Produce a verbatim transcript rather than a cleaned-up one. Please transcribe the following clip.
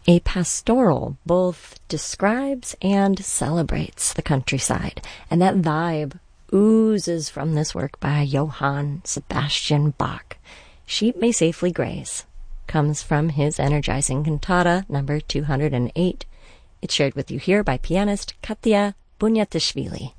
A pastoral both describes and celebrates the countryside, and that vibe oozes from this work by Johann Sebastian Bach. Sheep May Safely Graze comes from his energizing cantata number two hundred eight. It's shared with you here by pianist Katya Bunyatishvili.